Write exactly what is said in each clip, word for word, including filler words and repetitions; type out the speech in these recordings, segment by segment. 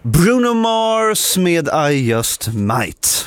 Bruno Mars med I Just Might.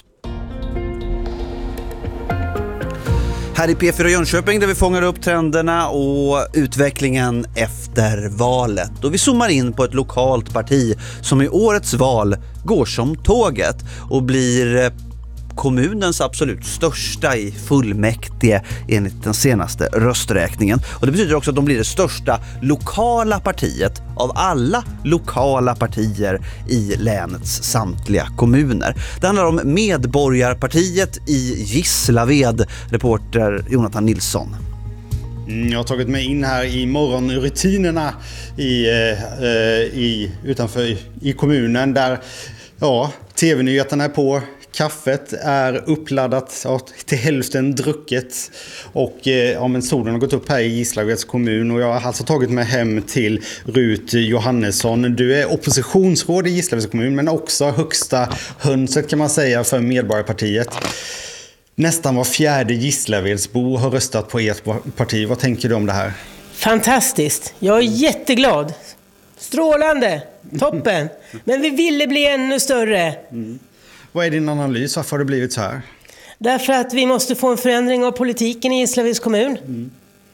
Här i P fyra Jönköping där vi fångar upp trenderna och utvecklingen efter valet. Och vi zoomar in på ett lokalt parti som i årets val går som tåget och blir kommunens absolut största i fullmäktige enligt den senaste rösträkningen. Och det betyder också att de blir det största lokala partiet av alla lokala partier i länets samtliga kommuner. Det handlar om Medborgarpartiet i Gislaved, reporter Jonathan Nilsson. Jag har tagit mig in här i morgonrutinerna i, eh, i, utanför i kommunen där ja, tv-nyheterna är på. Kaffet är uppladdat, ja, till hälften drucket och eh, ja, men solen har gått upp här i Gislaveds kommun och jag har alltså tagit mig hem till Rut Johannesson. Du är oppositionsråd i Gislaveds kommun men också högsta hönset kan man säga för Medborgarpartiet. Nästan var fjärde Gislavedsbo har röstat på ert parti. Vad tänker du om det här? Fantastiskt. Jag är jätteglad. Strålande. Toppen. Men vi ville bli ännu större. Mm. Vad är din analys? Varför har det blivit så här? Därför att vi måste få en förändring av politiken i Gislaveds kommun. Mm.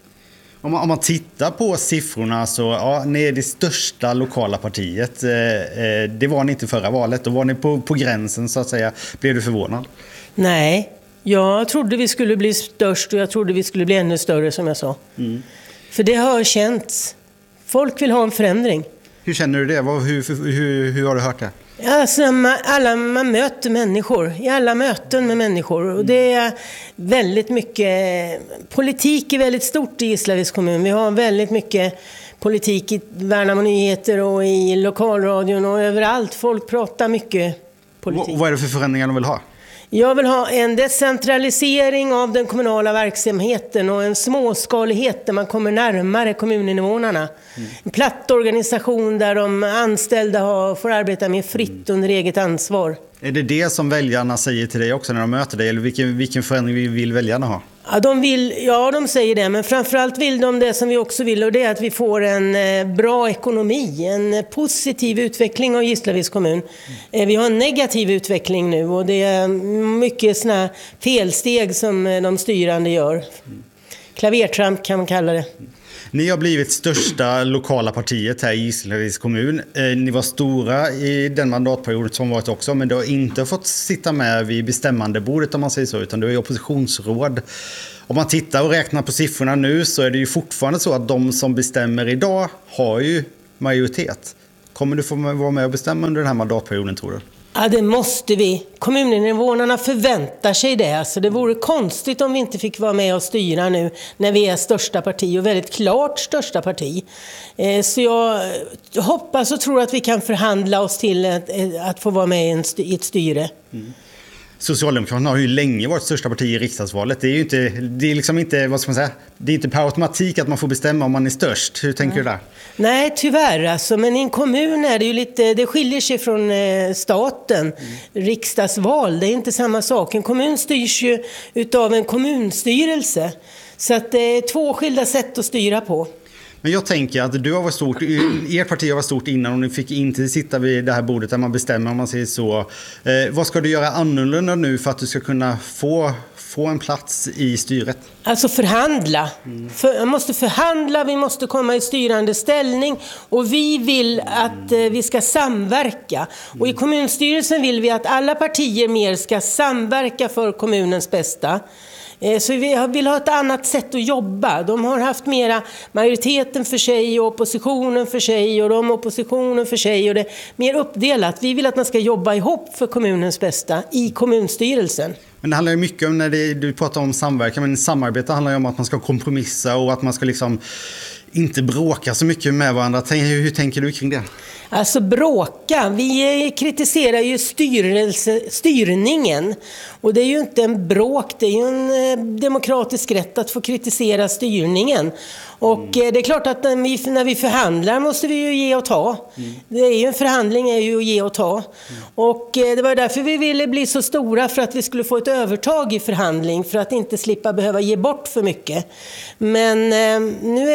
Om, man, om man tittar på siffrorna så ja, ni är det största lokala partiet. Eh, eh, det var ni inte förra valet. Då var ni på, på gränsen så att säga. Blev du förvånad? Nej, jag trodde vi skulle bli störst och jag trodde vi skulle bli ännu större som jag sa. Mm. För det har känts. Folk vill ha en förändring. Hur känner du det? Hur, hur, hur har du hört det? Alltså, alla, man möter människor i alla möten med människor och det är väldigt mycket politik är väldigt stort i Gislaveds kommun. Vi har väldigt mycket politik i Värnamo Nyheter och i lokalradion och överallt. Folk pratar mycket politik. V- vad är det för förändringar de vill ha? Jag vill ha en decentralisering av den kommunala verksamheten och en småskalighet där man kommer närmare kommuninvånarna. Mm. En platt organisation där de anställda har, får arbeta mer fritt under eget ansvar. Är det det som väljarna säger till dig också när de möter dig? Eller vilken, vilken förändring vill väljarna ha? Ja, de vill, ja, de säger det. Men framförallt vill de det som vi också vill. Och det är att vi får en eh, bra ekonomi. En positiv utveckling av Gislaveds kommun. Mm. Eh, vi har en negativ utveckling nu. Och det är mycket såna felsteg som eh, de styrande gör. Mm. Klavertramp kan man kalla det. Mm. Ni har blivit största lokala partiet här i Gislaveds kommun. Eh, ni var stora i den mandatperioden som varit också, men du har inte fått sitta med vid bestämmandebordet om man säger så, utan du är oppositionsråd. Om man tittar och räknar på siffrorna nu så är det ju fortfarande så att de som bestämmer idag har ju majoritet. Kommer du få vara med och bestämma under den här mandatperioden, tror du? Ja, det måste vi. Kommuninvånarna förväntar sig det. Alltså, det vore konstigt om vi inte fick vara med och styra nu när vi är största parti och väldigt klart största parti. Eh, så jag hoppas och tror att vi kan förhandla oss till att, att få vara med i, en styr, i ett styre. Mm. Socialdemokraterna har ju länge varit största parti i riksdagsvalet. Det är ju inte, det är liksom inte, vad ska man säga, det är inte per automatik att man får bestämma om man är störst. Hur tänker Nej. du där? Nej, tyvärr. Alltså, men i en kommun är det ju lite, det skiljer sig från eh, staten. Mm. Riksdagsval, det är inte samma sak. En kommun styrs ju utav en kommunstyrelse. Så att det är två skilda sätt att styra på. Men jag tänker att du har varit stort, ert parti har varit stort innan och ni fick inte sitta vid det här bordet där man bestämmer om man säger så. Eh, vad ska du göra annorlunda nu för att du ska kunna få, få en plats i styret? Alltså förhandla. Mm. För, jag måste förhandla, vi måste komma i styrande ställning och vi vill att eh, vi ska samverka. Mm. Och i kommunstyrelsen vill vi att alla partier mer ska samverka för kommunens bästa. Så vi vill ha ett annat sätt att jobba. De har haft mera majoriteten för sig och oppositionen för sig och de oppositionen för sig och det är mer uppdelat. Vi vill att man ska jobba ihop för kommunens bästa i kommunstyrelsen. Men det handlar ju mycket om, när det, du pratar om samverkan, men samarbete handlar ju om att man ska kompromissa och att man ska liksom inte bråka så mycket med varandra. Hur, hur tänker du kring det? Alltså bråka, vi kritiserar ju styrelse, styrningen och det är ju inte en bråk, det är ju en demokratisk rätt att få kritisera styrningen. Och mm. det är klart att när vi, när vi förhandlar måste vi ju ge och ta. Mm. Det är ju en förhandling är ju att ge och ta. Mm. Och det var därför vi ville bli så stora, för att vi skulle få ett övertag i förhandling, för att inte slippa behöva ge bort för mycket. Men eh, nu är vi inte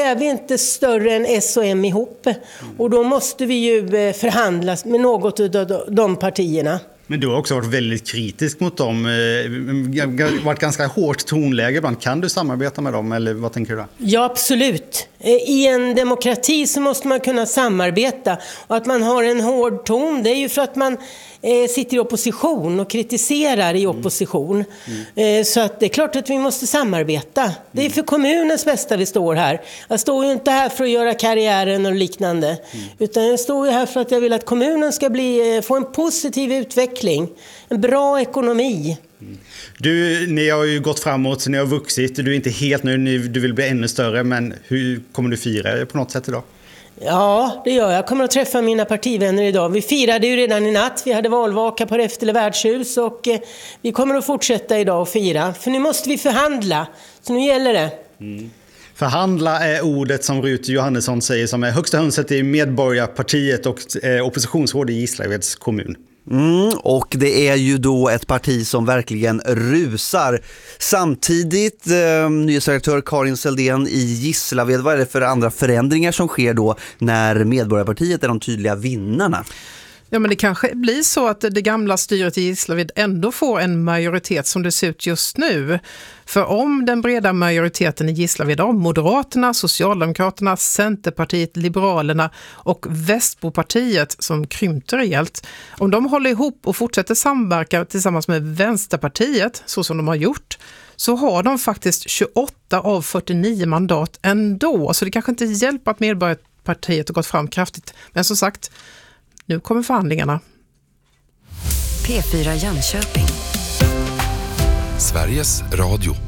inte större än S och M ihop. Och då måste vi ju förhandla med något av de partierna. Men du har också varit väldigt kritisk mot dem. Det har varit ganska hårt tonläge ibland. Kan du samarbeta med dem eller vad tänker du? Ja, absolut. I en demokrati så måste man kunna samarbeta. Och att man har en hård ton, det är ju för att man eh, sitter i opposition och kritiserar i opposition. Mm. Mm. Eh, så att det är klart att vi måste samarbeta. Det är för kommunens bästa vi står här. Jag står ju inte här för att göra karriären och liknande. Mm. Utan jag står ju här för att jag vill att kommunen ska bli, få en positiv utveckling. En bra ekonomi. Mm. Du, ni har ju gått framåt, ni har vuxit, du är inte helt nöjd, du vill bli ännu större, men hur kommer du fira på något sätt idag? Ja, det gör jag. Jag kommer att träffa mina partivänner idag. Vi firade ju redan i natt, vi hade valvaka på Räftele värdshus och eh, vi kommer att fortsätta idag och fira. För nu måste vi förhandla, så nu gäller det. Mm. Förhandla är ordet som Rut Johannesson säger, som är högsta hönset i Medborgarpartiet och eh, oppositionsråd i Gislaveds kommun. Mm, och det är ju då ett parti som verkligen rusar. Samtidigt, eh, nyhetsredaktör Karin Seldén i Gislaved, vad är det för andra förändringar som sker då när Medborgarpartiet är de tydliga vinnarna? Ja, men det kanske blir så att det gamla styret i Gislaved ändå får en majoritet som det ser ut just nu. För om den breda majoriteten i Gislaved av Moderaterna, Socialdemokraterna, Centerpartiet, Liberalerna och Västbopartiet som krympter rejält, om de håller ihop och fortsätter samverka tillsammans med Vänsterpartiet så som de har gjort, så har de faktiskt tjugoåtta av fyrtionio mandat ändå. Så det kanske inte hjälper att Medborgarpartiet har gått fram kraftigt. Men som sagt, nu kommer förhandlingarna. P fyra Jönköping. Sveriges Radio.